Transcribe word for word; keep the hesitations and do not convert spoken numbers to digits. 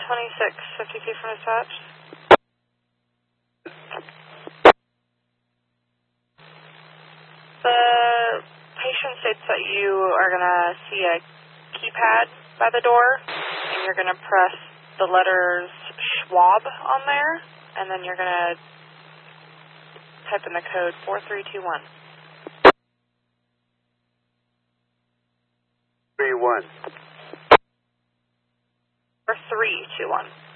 twenty-six fifty-two from dispatch. The patient states that you are going to see a keypad by the door, and you're going to press the letters Schwab on there, and then you're going to type in the code four three two one. three one. Or three two one.